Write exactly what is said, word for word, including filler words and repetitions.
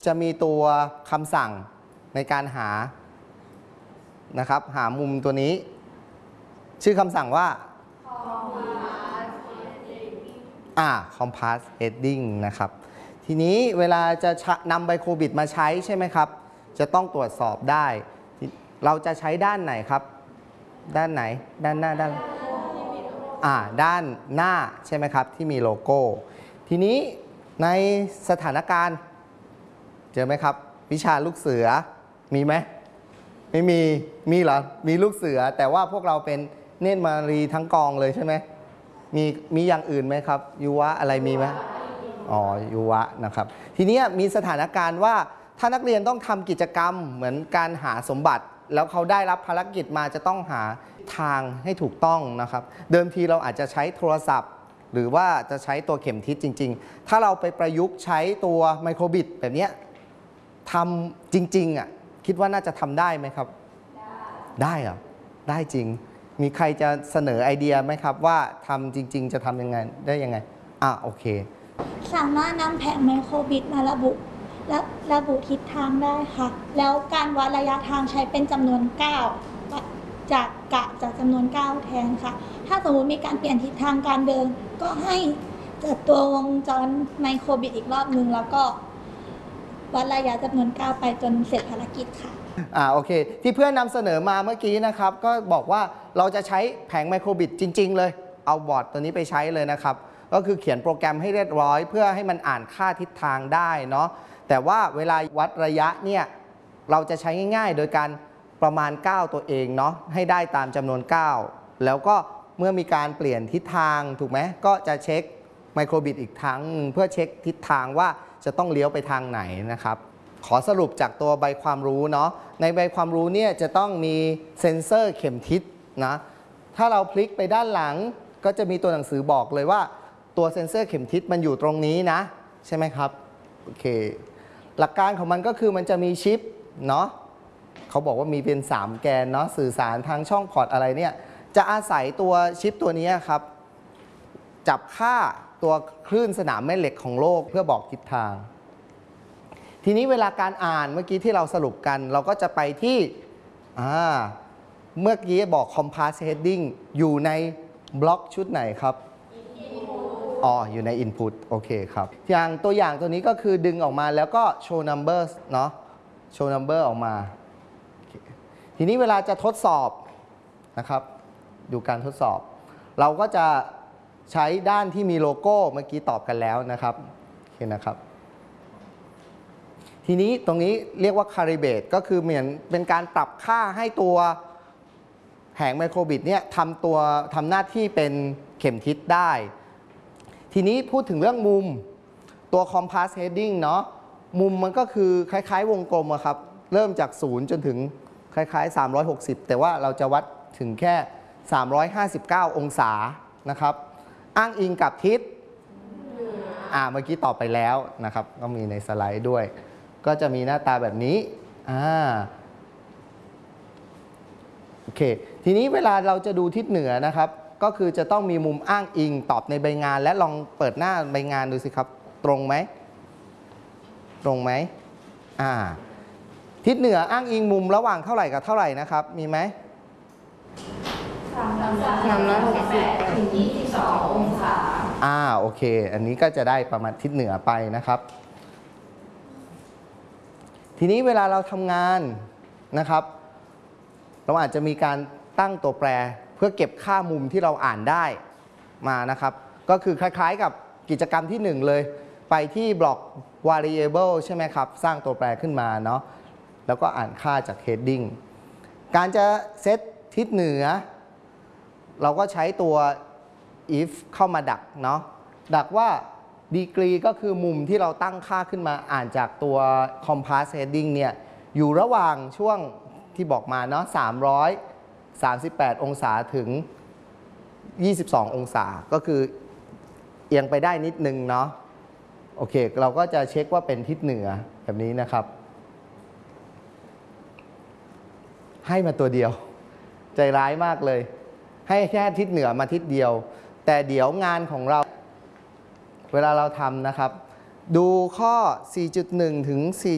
จะมีตัวคำสั่งในการหานะครับหามุมตัวนี้ชื่อคำสั่งว่า อ่า compass heading นะครับทีนี้เวลาจะนำไบโคบิดมาใช้ใช่ไหมครับจะต้องตรวจสอบได้เราจะใช้ด้านไหนครับด้านไหนด้านหน้าด้านอ่าด้านหน้าใช่ไหมครับที่มีโลโก้ทีนี้ในสถานการณ์เจอไหมครับวิชาลูกเสือมีไหมไม่มีมีเหรอมีลูกเสือแต่ว่าพวกเราเป็นเนตรมารีทั้งกองเลยใช่ไหมมีมีอย่างอื่นไหมครับยุวะอะไรมีไหมอ๋อยุวะนะครับทีนี้มีสถานการณ์ว่าถ้านักเรียนต้องทำกิจกรรมเหมือนการหาสมบัติแล้วเขาได้รับภารกิจมาจะต้องหาทางให้ถูกต้องนะครับเดิมทีเราอาจจะใช้โทรศัพท์หรือว่าจะใช้ตัวเข็มทิศจริงๆถ้าเราไปประยุกต์ใช้ตัวไมโครบิตแบบนี้ทำจริงๆอ่ะคิดว่าน่าจะทำได้ไหมครับได้ได้เหรอได้จริงมีใครจะเสนอไอเดียไหมครับว่าทำจริงๆจะทำยังไงได้ยังไงอ่ะโอเคสามารถนำแผงไมโครบิตมาระบุและระบุทิศทางได้ค่ะแล้วการวัดระยะทางใช้เป็นจำนวนก้าวจากกะจากจำนวนก้าวแทนค่ะถ้าสมมติมีการเปลี่ยนทิศทางการเดินก็ให้จัดตัววงจรไมโครบิตอีกรอบนึงแล้วก็วัดระยะจำนวนก้าวไปจนเสร็จภารกิจค่ะอ่าโอเคที่เพื่อนนำเสนอมาเมื่อกี้นะครับก็บอกว่าเราจะใช้แผงไมโครบิตจริงๆเลยเอาบอร์ดตัวนี้ไปใช้เลยนะครับก็คือเขียนโปรแกรมให้เรียบร้อยเพื่อให้มันอ่านค่าทิศทางได้เนาะแต่ว่าเวลาวัดระยะเนี่ยเราจะใช้ง่ายๆโดยการประมาณก้าวตัวเองเนาะให้ได้ตามจำนวนก้าวแล้วก็เมื่อมีการเปลี่ยนทิศทางถูกไหมก็จะเช็คไมโครบิตอีกครั้งเพื่อเช็คทิศทางว่าจะต้องเลี้ยวไปทางไหนนะครับขอสรุปจากตัวใบความรู้เนาะในใบความรู้เนี่ยจะต้องมีเซ็นเซอร์เข็มทิศนะถ้าเราพลิกไปด้านหลังก็จะมีตัวหนังสือบอกเลยว่าตัวเซ็นเซอร์เข็มทิศมันอยู่ตรงนี้นะใช่ไหมครับโอเคหลักการของมันก็คือมันจะมีชิปเนาะเขาบอกว่ามีเป็นสามแกนเนาะสื่อสารทางช่องพอร์ตอะไรเนี่ยจะอาศัยตัวชิปตัวนี้ครับจับค่าตัวคลื่นสนามแม่เหล็กของโลกเพื่อบอกทิศทางทีนี้เวลาการอ่านเมื่อกี้ที่เราสรุปกันเราก็จะไปที่เมื่อกี้บอก compass heading อยู่ในบล็อกชุดไหนครับอ๋ออยู่ใน input โอเคครับอย่างตัวอย่างตัวนี้ก็คือดึงออกมาแล้วก็ show numbers เนาะ show number ออกมาทีนี้เวลาจะทดสอบนะครับดูการทดสอบเราก็จะใช้ด้านที่มีโลโก้เมื่อกี้ตอบกันแล้วนะครับโอเคนะครับทีนี้ตรงนี้เรียกว่า calibrate ก็คือเหมือนเป็นการปรับค่าให้ตัวแผงไมโครบิตเนี่ยทำตัวทำหน้าที่เป็นเข็มทิศได้ทีนี้พูดถึงเรื่องมุมตัว compass heading เนาะมุมมันก็คือคล้ายๆวงกลมอะครับเริ่มจากศูนย์จนถึงคล้ายๆสามร้อยหกสิบแต่ว่าเราจะวัดถึงแค่สามร้อยห้าสิบเก้าองศานะครับอ้างอิงกับทิศอ่าเมื่อกี้ตอบไปแล้วนะครับก็มีในสไลด์ด้วยก็จะมีหน้าตาแบบนี้อ่าโอเคทีนี้เวลาเราจะดูทิศเหนือนะครับก็คือจะต้องมีมุมอ้างอิงตอบในใบงานและลองเปิดหน้าใบงานดูสิครับตรงไหมตรงไหมอ่าทิศเหนืออ้างอิงมุมระหว่างเท่าไหร่กับเท่าไหร่นะครับมีไหมสามร้อยหกสิบถึงยี่สิบสององศาอ่าโอเคอันนี้ก็จะได้ประมาณทิศเหนือไปนะครับทีนี้เวลาเราทำงานนะครับเราอาจจะมีการตั้งตัวแปรเพื่อเก็บค่ามุมที่เราอ่านได้มานะครับก็คือคล้ายๆกับกิจกรรมที่หนึ่งเลยไปที่บล็อก variable ใช่ไหมครับสร้างตัวแปรขึ้นมาเนาะแล้วก็อ่านค่าจาก heading การจะเซตทิศเหนือเราก็ใช้ตัว if เข้ามาดักเนาะดักว่าดีกรีก็คือมุมที่เราตั้งค่าขึ้นมาอ่านจากตัว compass heading เนี่ยอยู่ระหว่างช่วงที่บอกมาเนาะสามร้อยสามสิบแปดองศาถึงยี่สิบสององศาก็คือเอียงไปได้นิดนึงเนาะโอเคเราก็จะเช็คว่าเป็นทิศเหนือแบบนี้นะครับให้มาตัวเดียวใจร้ายมากเลยให้แค่ทิศเหนือมาทิศเดียวแต่เดี๋ยวงานของเราเวลาเราทำนะครับดูข้อ สี่จุดหนึ่ง ถึง สี่